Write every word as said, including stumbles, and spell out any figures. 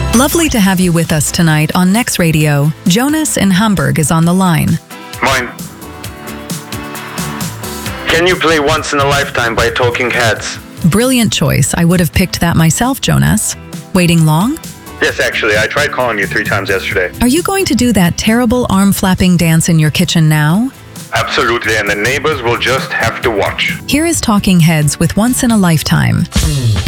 Lovely to have you with us tonight on Next Radio. Jonas in Hamburg is on the line. Moin. Can you play Once in a Lifetime by Talking Heads? Brilliant choice. I would have picked that myself, Jonas. Waiting long? Yes, actually. I tried calling you three times yesterday. Are you going to do that terrible arm-flapping dance in your kitchen now? Absolutely, and the neighbors will just have to watch. Here is Talking Heads with Once in a Lifetime.